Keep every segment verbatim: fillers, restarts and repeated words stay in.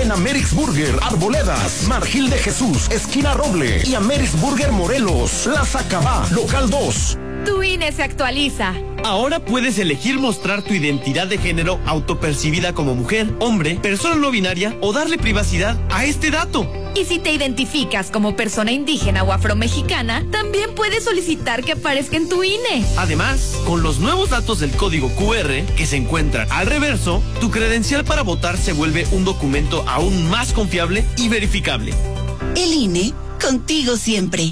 en Amerix Burger, Arboledas, Margil de Jesús, esquina Roble y Amerix Burger Morelos, Plaza Cabá, local dos. Tu I N E se actualiza. Ahora puedes elegir mostrar tu identidad de género autopercibida como mujer, hombre, persona no binaria o darle privacidad a este dato. Y si te identificas como persona indígena o afromexicana, también puedes solicitar que aparezca en tu I N E. Además, con los nuevos datos del código cu erre que se encuentran al reverso, tu credencial para votar se vuelve un documento aún más confiable y verificable. El I N E, contigo siempre.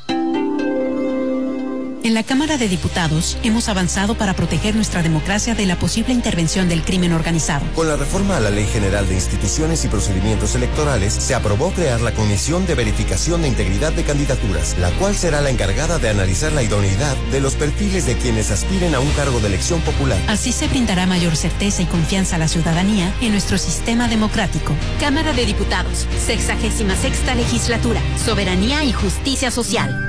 En la Cámara de Diputados hemos avanzado para proteger nuestra democracia de la posible intervención del crimen organizado. Con la reforma a la Ley General de Instituciones y Procedimientos Electorales, se aprobó crear la Comisión de Verificación de Integridad de Candidaturas, la cual será la encargada de analizar la idoneidad de los perfiles de quienes aspiren a un cargo de elección popular. Así se brindará mayor certeza y confianza a la ciudadanía en nuestro sistema democrático. Cámara de Diputados, sexagésima sexta legislatura, soberanía y justicia social.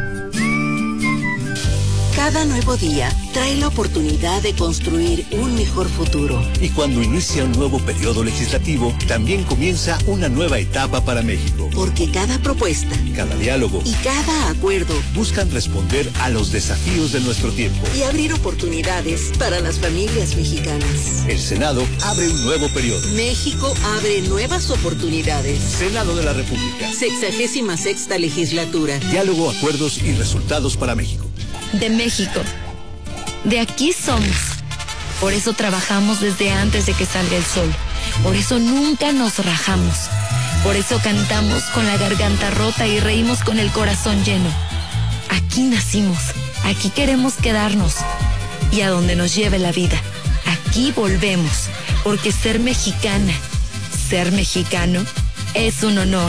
Cada nuevo día trae la oportunidad de construir un mejor futuro. Y cuando inicia un nuevo periodo legislativo, también comienza una nueva etapa para México. Porque cada propuesta, cada diálogo y cada acuerdo buscan responder a los desafíos de nuestro tiempo y abrir oportunidades para las familias mexicanas. El Senado abre un nuevo periodo. México abre nuevas oportunidades. Senado de la República. Sexagésima sexta legislatura. Diálogo, acuerdos y resultados para México. De México. De aquí somos. Por eso trabajamos desde antes de que salga el sol. Por eso nunca nos rajamos. Por eso cantamos con la garganta rota y reímos con el corazón lleno. Aquí nacimos. Aquí queremos quedarnos. Y a donde nos lleve la vida. Aquí volvemos. Porque ser mexicana, ser mexicano, es un honor.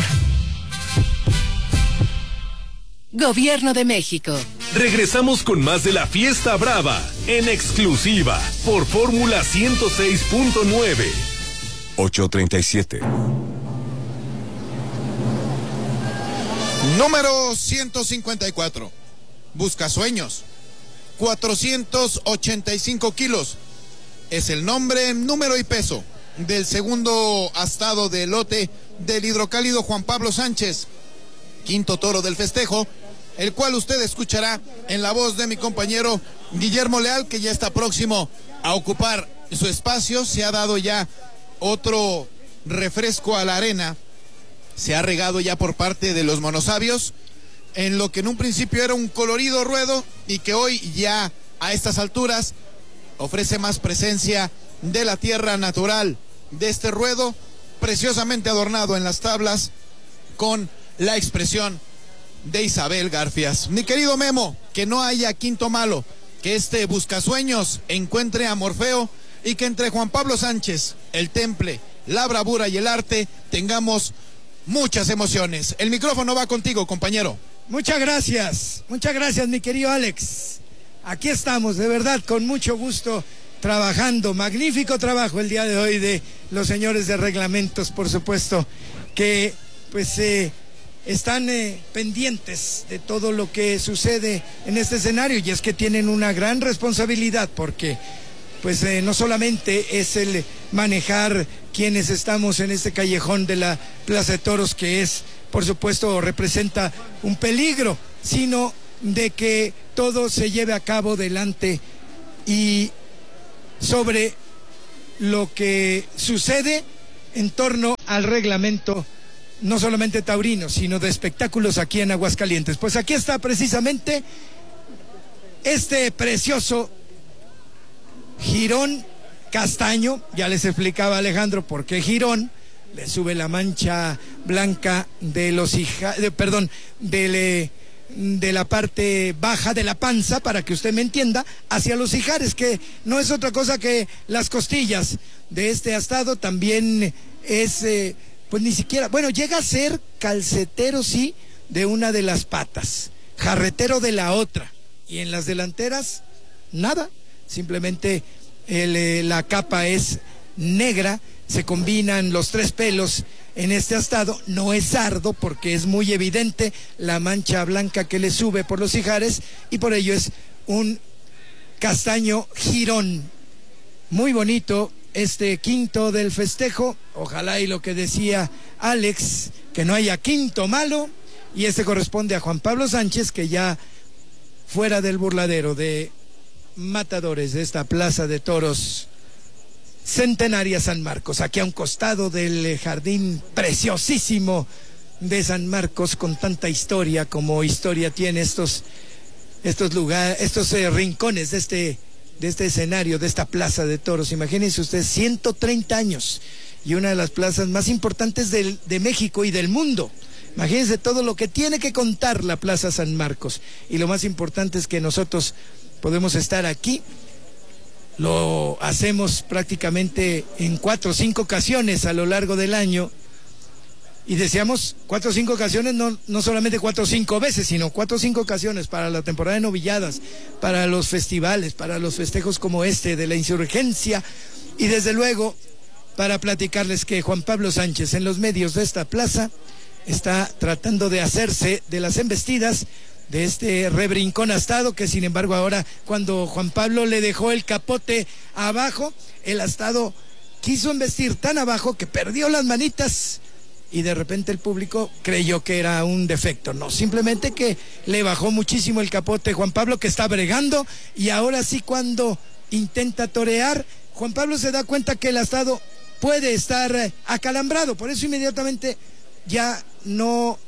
Gobierno de México. Regresamos con más de la Fiesta Brava, en exclusiva, por Fórmula ciento seis punto nueve. ocho treinta y siete. Número ciento cincuenta y cuatro. Buscasueños. cuatrocientos ochenta y cinco kilos. Es el nombre, número y peso del segundo astado de lote del hidrocálido Juan Pablo Sánchez. Quinto toro del festejo, el cual usted escuchará en la voz de mi compañero Guillermo Leal, que ya está próximo a ocupar su espacio. Se ha dado ya otro refresco a la arena, se ha regado ya por parte de los monosabios, en lo que en un principio era un colorido ruedo y que hoy ya a estas alturas ofrece más presencia de la tierra natural de este ruedo, preciosamente adornado en las tablas con la expresión de Isabel Garfias. Mi querido Memo, que no haya quinto malo, que este buscasueños encuentre a Morfeo y que entre Juan Pablo Sánchez, el temple, la bravura y el arte tengamos muchas emociones. El micrófono va contigo, compañero. Muchas gracias, muchas gracias, mi querido Alex. Aquí estamos, de verdad, con mucho gusto, trabajando. Magnífico trabajo el día de hoy de los señores de reglamentos, por supuesto, que pues eh, están eh, pendientes de todo lo que sucede en este escenario, y es que tienen una gran responsabilidad, porque pues eh, no solamente es el manejar quienes estamos en este callejón de la Plaza de Toros, que es, por supuesto, representa un peligro, sino de que todo se lleve a cabo delante y sobre lo que sucede en torno al reglamento, no solamente taurino, sino de espectáculos aquí en Aguascalientes. Pues aquí está precisamente este precioso jirón castaño. Ya les explicaba Alejandro por qué jirón. Le sube la mancha blanca de los hija, de, perdón, de, de la parte baja de la panza, para que usted me entienda, hacia los ijares, que no es otra cosa que las costillas de este astado. También es... Eh, pues ni siquiera, bueno, llega a ser calcetero, sí, de una de las patas, jarretero de la otra, y en las delanteras, nada, simplemente el, eh, la capa es negra, se combinan los tres pelos en este astado. No es sardo porque es muy evidente la mancha blanca que le sube por los ijares, y por ello es un castaño jirón, muy bonito este quinto del festejo. Ojalá y lo que decía Alex, que no haya quinto malo. Y este corresponde a Juan Pablo Sánchez, que ya fuera del burladero de matadores de esta plaza de toros centenaria San Marcos, aquí a un costado del jardín preciosísimo de San Marcos, con tanta historia como historia tiene estos estos lugares, estos eh, rincones de este de este escenario, de esta plaza de toros. Imagínense ustedes, ciento treinta años y una de las plazas más importantes del, de México y del mundo. Imagínense todo lo que tiene que contar la Plaza San Marcos. Y lo más importante es que nosotros podemos estar aquí. Lo hacemos prácticamente en cuatro o cinco ocasiones a lo largo del año. Y deseamos cuatro o cinco ocasiones, no, no solamente cuatro o cinco veces, sino cuatro o cinco ocasiones para la temporada de novilladas, para los festivales, para los festejos como este de la insurgencia. Y desde luego, para platicarles que Juan Pablo Sánchez en los medios de esta plaza está tratando de hacerse de las embestidas de este rebrincón astado, que sin embargo ahora, cuando Juan Pablo le dejó el capote abajo, el astado quiso embestir tan abajo que perdió las manitas y de repente el público creyó que era un defecto. No, simplemente que le bajó muchísimo el capote Juan Pablo, que está bregando, y ahora sí, cuando intenta torear, Juan Pablo se da cuenta que el astado puede estar acalambrado, por eso inmediatamente ya no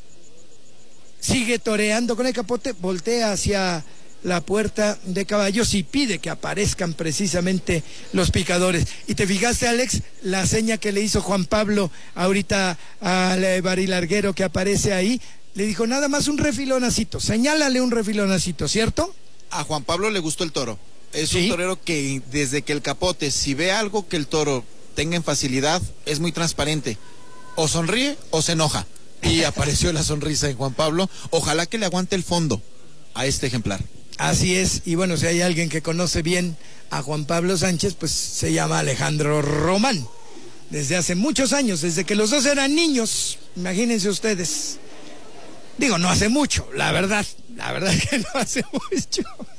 sigue toreando con el capote, voltea hacia la puerta de caballos y pide que aparezcan precisamente los picadores. Y te fijaste, Alex, la seña que le hizo Juan Pablo ahorita al barilarguero que aparece ahí, le dijo nada más un refilonacito, señálale un refilonacito, ¿cierto? A Juan Pablo le gustó el toro, es ¿Sí? un torero que desde que el capote, si ve algo que el toro tenga en facilidad, es muy transparente, o sonríe o se enoja. Y apareció la sonrisa en Juan Pablo. Ojalá que le aguante el fondo a este ejemplar. Así es, y bueno, si hay alguien que conoce bien a Juan Pablo Sánchez, pues se llama Alejandro Román. Desde hace muchos años, desde que los dos eran niños, imagínense ustedes. Digo, no hace mucho, la verdad, la verdad que no hace mucho.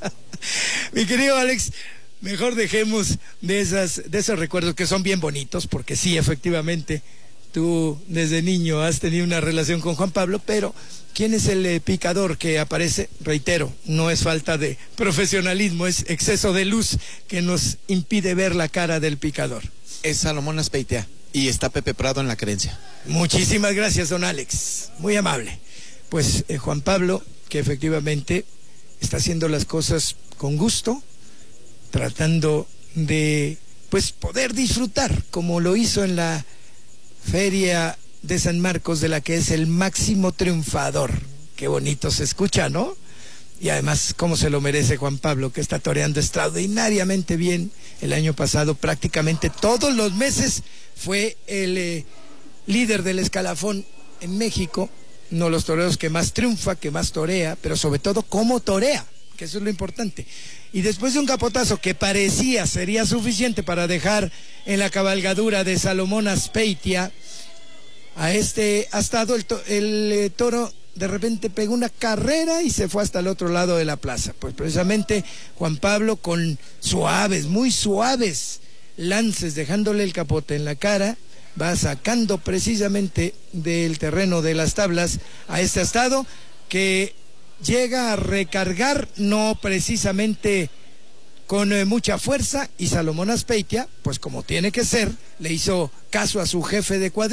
Mi querido Alex, mejor dejemos de esas, de esos recuerdos que son bien bonitos, porque sí, efectivamente, tú desde niño has tenido una relación con Juan Pablo, pero ¿quién es el eh, picador que aparece? Reitero, no es falta de profesionalismo, es exceso de luz que nos impide ver la cara del picador. Es Salomón Azpeitia y está Pepe Prado en la creencia. Muchísimas gracias, don Alex, muy amable. Pues eh, Juan Pablo, que efectivamente está haciendo las cosas con gusto, tratando de pues poder disfrutar como lo hizo en la Feria de San Marcos, de la que es el máximo triunfador. Qué bonito se escucha, ¿no? Y además, cómo se lo merece Juan Pablo, que está toreando extraordinariamente bien. El año pasado prácticamente todos los meses fue el eh, líder del escalafón en México. Uno de los toreros que más triunfa, que más torea, pero sobre todo cómo torea, que eso es lo importante. Y después de un capotazo que parecía sería suficiente para dejar en la cabalgadura de Salomón Azpeitia a este astado, el, to, el eh, toro de repente pegó una carrera y se fue hasta el otro lado de la plaza. Pues precisamente Juan Pablo, con suaves, muy suaves lances, dejándole el capote en la cara, va sacando precisamente del terreno de las tablas a este astado, que llega a recargar, no precisamente con eh, mucha fuerza, y Salomón Azpeitia, pues como tiene que ser, le hizo caso a su jefe de cuadrilla.